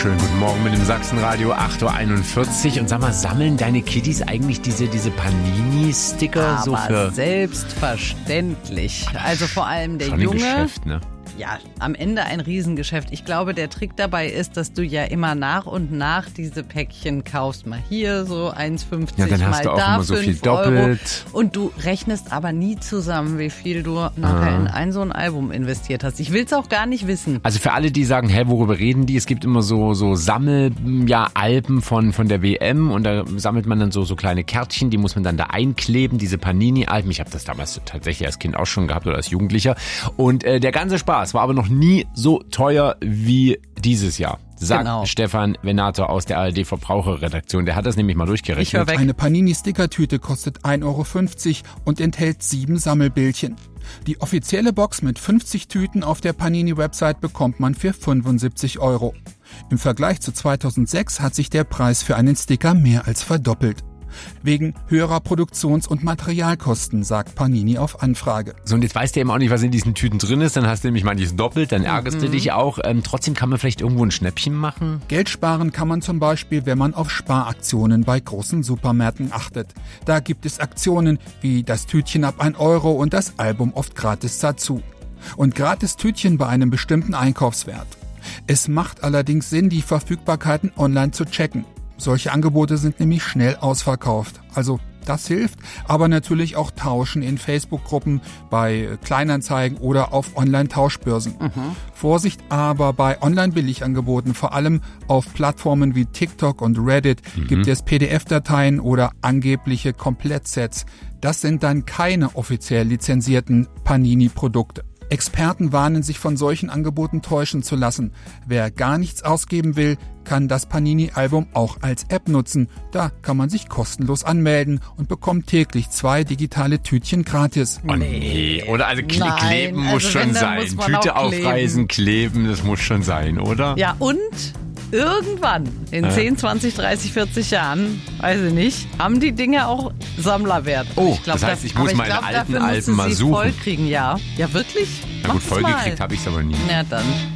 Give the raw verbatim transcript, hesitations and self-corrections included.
Schönen guten Morgen mit dem Sachsenradio, acht Uhr einundvierzig. Und sag mal, sammeln deine Kiddies eigentlich diese, diese Panini-Sticker? Aber so für selbstverständlich. Also vor allem der schon ein Junge. Geschäft, ne? Ja, am Ende ein Riesengeschäft. Ich glaube, der Trick dabei ist, dass du ja immer nach und nach diese Päckchen kaufst. Mal hier so eins fünfzig, Ja, dann hast mal du auch da immer so viel fünf Euro. doppelt. Und du rechnest aber nie zusammen, wie viel du nachher Ah. in ein so ein Album investiert hast. Ich will es auch gar nicht wissen. Also für alle, die sagen, hä, worüber reden die? Es gibt immer so, so Sammel, ja, Alben von, von der W M und da sammelt man dann so, so kleine Kärtchen, die muss man dann da einkleben, diese Panini-Alben. Ich habe das damals tatsächlich als Kind auch schon gehabt oder als Jugendlicher. Und äh, der ganze Spaß war aber noch nie so teuer wie dieses Jahr. Sagt Genau. Stefan Venator aus der A R D-Verbraucherredaktion. Der hat das nämlich mal durchgerechnet. Ich hör weg. Eine Panini-Stickertüte kostet ein Euro fünfzig und enthält sieben Sammelbildchen. Die offizielle Box mit fünfzig Tüten auf der Panini-Website bekommt man für fünfundsiebzig Euro. Im Vergleich zu zweitausendsechs hat sich der Preis für einen Sticker mehr als verdoppelt. Wegen höherer Produktions- und Materialkosten, sagt Panini auf Anfrage. So, und jetzt weißt du eben auch nicht, was in diesen Tüten drin ist. Dann hast du nämlich manches doppelt, dann ärgerst du dich auch. Ähm, trotzdem kann man vielleicht irgendwo ein Schnäppchen machen. Geld sparen kann man zum Beispiel, wenn man auf Sparaktionen bei großen Supermärkten achtet. Da gibt es Aktionen wie das Tütchen ab ein Euro und das Album oft gratis dazu. Und gratis Tütchen bei einem bestimmten Einkaufswert. Es macht allerdings Sinn, die Verfügbarkeiten online zu checken. Solche Angebote sind nämlich schnell ausverkauft. Also das hilft, aber natürlich auch Tauschen in Facebook-Gruppen, bei Kleinanzeigen oder auf Online-Tauschbörsen. Mhm. Vorsicht aber bei Online-Billigangeboten, vor allem auf Plattformen wie TikTok und Reddit, mhm. gibt es P D F-Dateien oder angebliche Komplettsets. Das sind dann keine offiziell lizenzierten Panini-Produkte. Experten warnen, sich von solchen Angeboten täuschen zu lassen. Wer gar nichts ausgeben will, kann das Panini-Album auch als App nutzen. Da kann man sich kostenlos anmelden und bekommt täglich zwei digitale Tütchen gratis. Oh nee, oder? Also kle Nein, kleben muss also schon wenn, dann sein. muss man Tüte auch kleben. aufreißen, kleben, das muss schon sein, oder? Ja, und irgendwann, in Ja. zehn, zwanzig, dreißig, vierzig Jahren, weiß ich nicht, haben die Dinge auch Sammlerwert. Oh, ich glaub, das heißt, ich aber muss ich meine glaub, alten dafür musst Alben du mal sie suchen. voll kriegen, ja. Ja, wirklich? Na gut, Mach's vollgekriegt mal. habe ich es aber nie. Na dann.